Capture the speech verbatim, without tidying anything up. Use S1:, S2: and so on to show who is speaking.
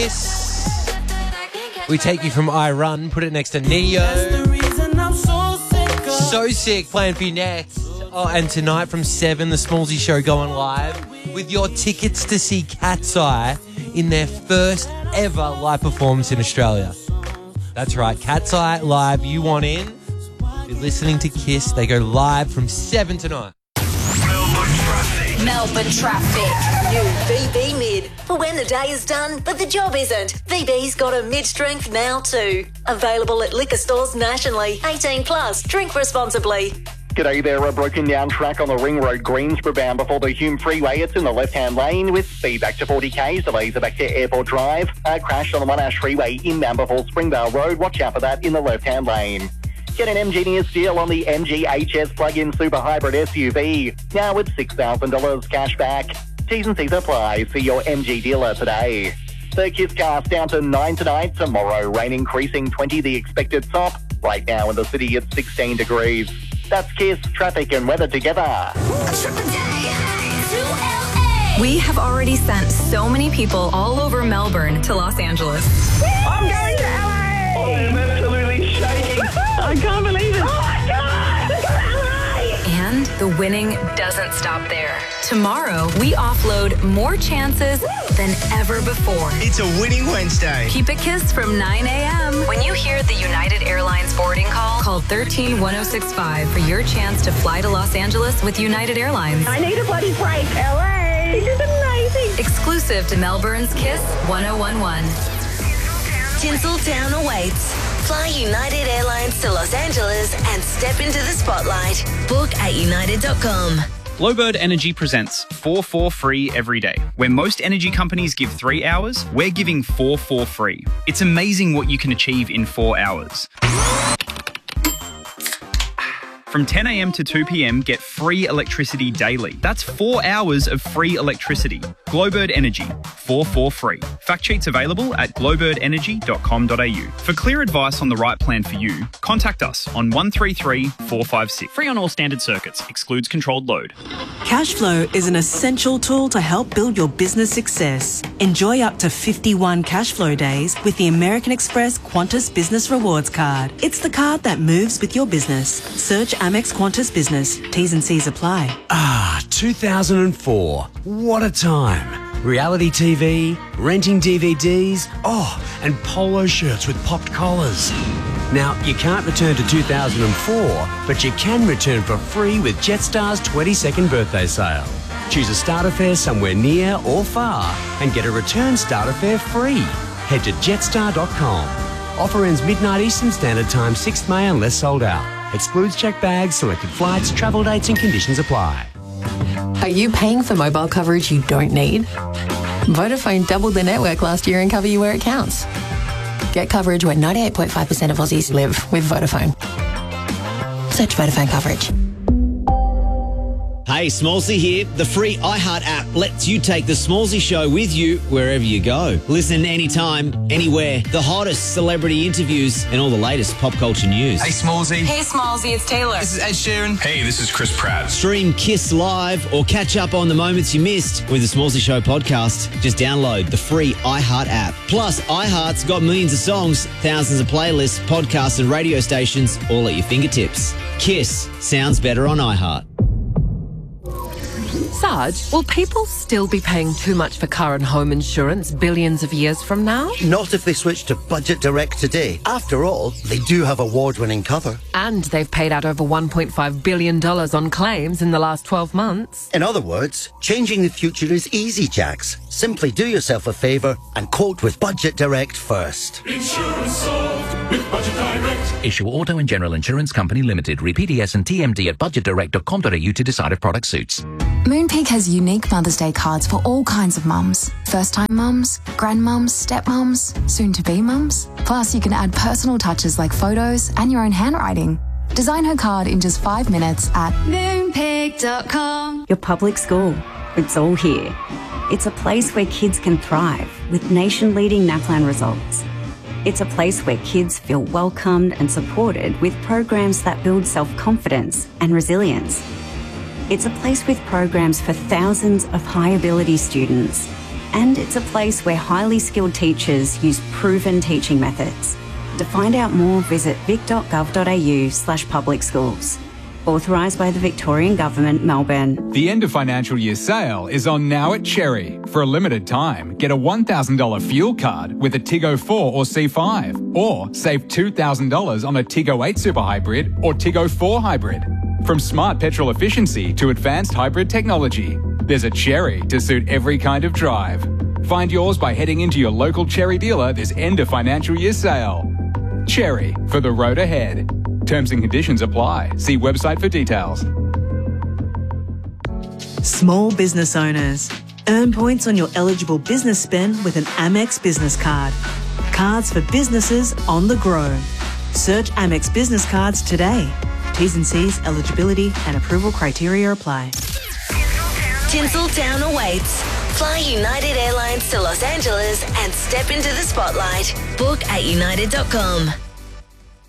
S1: We take you from I Run, put it next to Neo. So sick, playing for you next. Oh, and tonight from seven, the Smallsy Show going live with your tickets to see Cat's Eye in their first ever live performance in Australia. That's right, Cat's Eye live. You want in? If you're listening to Kiss, they go live from seven tonight.
S2: Melbourne traffic.
S3: Melbourne traffic. New V B Mid. For when the day is done, but the job isn't. V B's got a mid-strength now too. Available at liquor stores nationally. eighteen plus. Drink responsibly.
S4: G'day there, a broken down track on the Ring Road Greensboro bound before the Hume Freeway. It's in the left-hand lane with speed back to forty k's. Delays are back to Airport Drive. A crash on the One Ash Freeway inbound before Springvale Road. Watch out for that in the left-hand lane. Get an M G near deal on the M G H S plug-in super hybrid S U V. Now with six thousand dollars cash back. T's and C's apply. See your M G dealer today. The Kiss cast down to nine tonight. Tomorrow, rain increasing twenty the expected top. Right now in the city it's sixteen degrees. That's Kiss, traffic and weather together.
S5: We have already sent so many people all over Melbourne to Los Angeles.
S6: I'm going to L A!
S4: I am absolutely shaking.
S6: I can't believe it. Oh my God! Look at L A!
S5: And the winning doesn't stop there. Tomorrow, we offload more chances than ever before.
S7: It's a winning Wednesday.
S5: Keep it Kiss from nine a.m. When you hear the United Airlines boarding call, call one three one oh six five for your chance to fly to Los Angeles with United Airlines.
S6: I need a bloody break, L A! This is amazing.
S5: Exclusive to Melbourne's Kiss one oh one one.
S3: Tinseltown awaits. Fly United Airlines to Los Angeles and step into the spotlight. Book at united dot com.
S8: Glowbird Energy presents four four free every day. Where most energy companies give three hours, we're giving four four free. It's amazing what you can achieve in four hours. From ten a.m. to two p.m, get free electricity daily. That's four hours of free electricity. Glowbird Energy, four four free. Fact sheets available at glowbird energy dot com dot a u. For clear advice on the right plan for you, contact us on one three three, four five six. Free on all standard circuits. Excludes controlled load.
S9: Cashflow is an essential tool to help build your business success. Enjoy up to fifty-one Cashflow days with the American Express Qantas Business Rewards Card. It's the card that moves with your business. Search Amex Qantas Business. T's and C's apply.
S10: Ah, two thousand four. What a time. Reality T V, renting D V Ds, oh, and polo shirts with popped collars. Now, you can't return to two thousand four, but you can return for free with Jetstar's twenty-second birthday sale. Choose a starter fare somewhere near or far and get a return starter fare free. Head to jetstar dot com. Offer ends midnight Eastern Standard Time, sixth of May unless sold out. Excludes checked bags, selected flights, travel dates and conditions apply.
S11: Are you paying for mobile coverage you don't need? Vodafone doubled their network last year and cover you where it counts. Get coverage where ninety-eight point five percent of Aussies live with Vodafone. Search Vodafone coverage.
S12: Hey, Smallsy here. The free iHeart app lets you take the Smallsy Show with you wherever you go. Listen anytime, anywhere. The hottest celebrity interviews and all the latest pop culture news.
S13: Hey, Smallsy.
S5: Hey, Smallsy, it's Taylor.
S13: This is Ed Sheeran. Hey, this is Chris Pratt.
S12: Stream Kiss live or catch up on the moments you missed with the Smallsy Show podcast. Just download the free iHeart app. Plus, iHeart's got millions of songs, thousands of playlists, podcasts and radio stations all at your fingertips. Kiss sounds better on iHeart.
S14: Sarge, will people still be paying too much for car and home insurance billions of years from now?
S15: Not if they switch to Budget Direct today. After all, they do have award-winning cover.
S14: And they've paid out over one point five billion dollars on claims in the last twelve months.
S15: In other words, changing the future is easy, Jax. Simply do yourself a favour and quote with Budget Direct first.
S2: Insurance solved with Budget Direct.
S16: Issue Auto and General Insurance Company Limited. Read P D S and T M D at budget direct dot com dot a u to decide if product suits.
S17: Moonpig has unique Mother's Day cards for all kinds of mums. First-time mums, grandmums, stepmums, soon-to-be mums. Plus, you can add personal touches like photos and your own handwriting. Design her card in just five minutes at moonpig dot com.
S18: Your public school. It's all here. It's a place where kids can thrive with nation-leading NAPLAN results. It's a place where kids feel welcomed and supported with programs that build self-confidence and resilience. It's a place with programs for thousands of high-ability students. And it's a place where highly skilled teachers use proven teaching methods. To find out more, visit vic dot gov dot a u slash public schools. Authorised by the Victorian Government, Melbourne.
S7: The end of financial year sale is on now at Cherry. For a limited time, get a one thousand dollars fuel card with a Tiggo four or C five, or save two thousand dollars on a Tiggo eight Super Hybrid or Tiggo four Hybrid. From smart petrol efficiency to advanced hybrid technology, there's a Cherry to suit every kind of drive. Find yours by heading into your local Cherry dealer this end of financial year sale. Cherry, for the road ahead. Terms and conditions apply. See website for details.
S9: Small business owners. Earn points on your eligible business spend with an Amex business card. Cards for businesses on the grow. Search Amex Business Cards today. T's and C's, eligibility and approval criteria apply.
S3: Tinseltown awaits. Fly United Airlines to Los Angeles and step into the spotlight. Book at united dot com.